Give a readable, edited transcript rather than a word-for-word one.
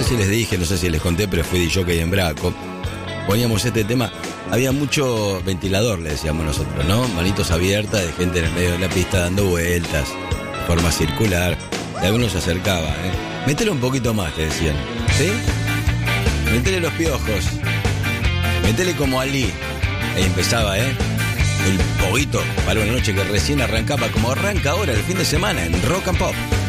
sé si les dije, no sé si les conté, pero fui DJ en Braco. Poníamos este tema, había mucho ventilador, le decíamos nosotros, ¿no? Manitos abiertas de gente en el medio de la pista dando vueltas, de forma circular. Y algunos se acercaban, Métele un poquito más, te decían, ¿sí? Métele los piojos. Métele como Ali. Ahí empezaba, el poguito para una noche que recién arrancaba, como arranca ahora el fin de semana en Rock and Pop.